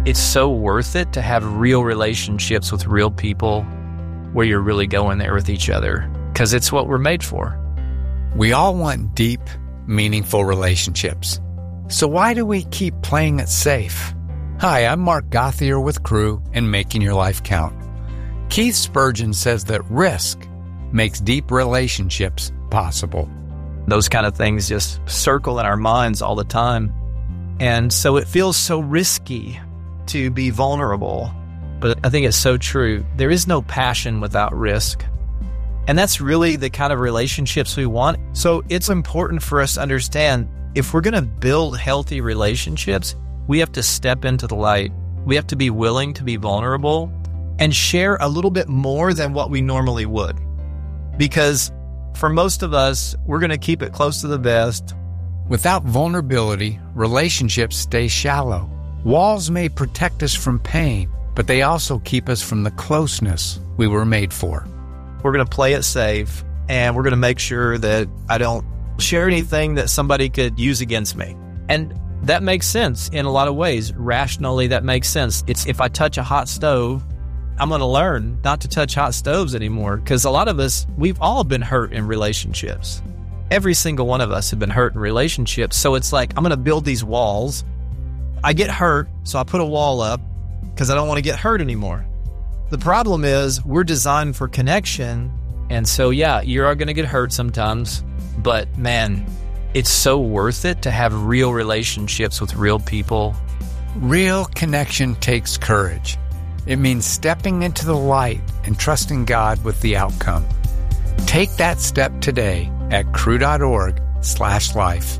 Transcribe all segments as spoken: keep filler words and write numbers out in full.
It's so worth it to have real relationships with real people where you're really going there with each other, because it's what we're made for. We all want deep, meaningful relationships. So why do we keep playing it safe? Hi, I'm Mark Gothier with Crew and Making Your Life Count. Keith Spurgeon says that risk makes deep relationships possible. Those kind of things just circle in our minds all the time. And so it feels so risky to be vulnerable. But I think it's so true. There is no passion without risk. And that's really the kind of relationships we want. So it's important for us to understand, if we're going to build healthy relationships, we have to step into the light. We have to be willing to be vulnerable and share a little bit more than what we normally would. Because for most of us, we're going to keep it close to the vest. Without vulnerability, relationships stay shallow. Walls may protect us from pain, but they also keep us from the closeness we were made for. We're going to play it safe, and we're going to make sure that I don't share anything that somebody could use against me. And that makes sense in a lot of ways. Rationally, that makes sense. It's if I touch a hot stove, I'm going to learn not to touch hot stoves anymore, because a lot of us, we've all been hurt in relationships. Every single one of us have been hurt in relationships. So it's like, I'm going to build these walls. I get hurt, so I put a wall up because I don't want to get hurt anymore. The problem is we're designed for connection. And so, yeah, you are going to get hurt sometimes. But man, it's so worth it to have real relationships with real people. Real connection takes courage. It means stepping into the light and trusting God with the outcome. Take that step today at crew.org slash life.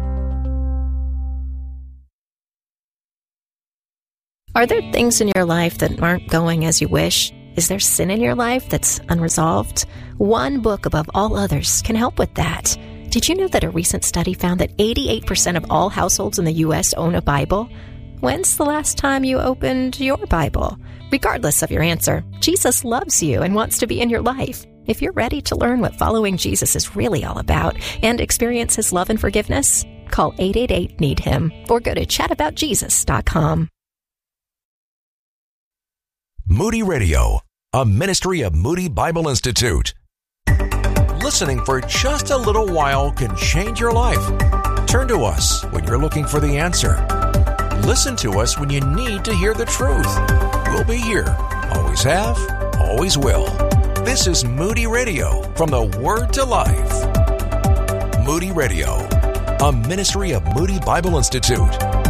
Are there things in your life that aren't going as you wish? Is there sin in your life that's unresolved? One book above all others can help with that. Did you know that a recent study found that eighty-eight percent of all households in the U S own a Bible? When's the last time you opened your Bible? Regardless of your answer, Jesus loves you and wants to be in your life. If you're ready to learn what following Jesus is really all about and experience his love and forgiveness, call eight eight eight, need him or go to chat about jesus dot com. Moody Radio, a ministry of Moody Bible Institute. Listening for just a little while can change your life. Turn to us when you're looking for the answer. Listen to us when you need to hear the truth. We'll be here. Always have, always will. This is Moody Radio, from the Word to Life. Moody Radio, a ministry of Moody Bible Institute.